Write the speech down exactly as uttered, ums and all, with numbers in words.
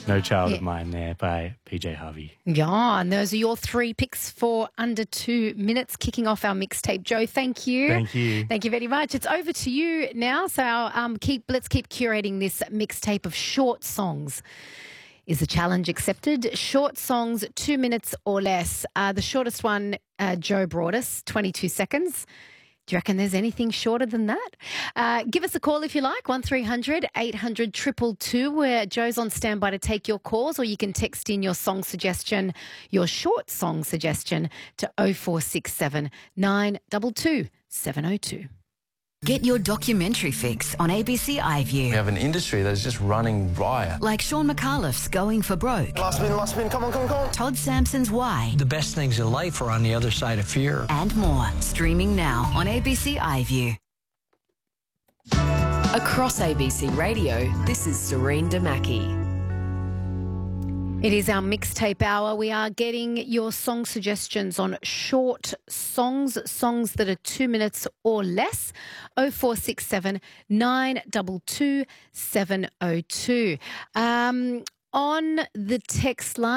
No Child Yeah. of Mine there by P J Harvey. Yeah, and those are your three picks for under two minutes, kicking off our mixtape. Joe, thank you. Thank you. Thank you very much. It's over to you now. So um, keep let's keep curating this mixtape of short songs. Is the challenge accepted? Short songs, two minutes or less. Uh, the shortest one, uh, Joe brought us, twenty-two seconds. Do you reckon there's anything shorter than that? Uh, give us a call if you like, one three hundred eight hundred two two two, where Joe's on standby to take your calls, or you can text in your song suggestion, your short song suggestion, to oh four six seven nine two two seven oh two. Get your documentary fix on A B C iView. We have an industry that's just running riot. Like Sean McAuliffe's Going for Broke. Last spin, last spin, come on, come on, come on. Todd Sampson's Why. The best things in life are on the other side of fear. And more. Streaming now on A B C iView. Across A B C Radio, this is Serene Damaki. It is our mixtape hour. We are getting your song suggestions on short songs, songs that are two minutes or less. oh four six seven nine two two seven oh two. Um, on the text line,